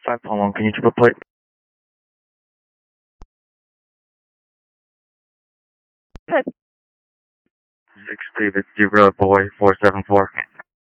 5.1, can you triple plate? 6 David, Zebra Boy 474.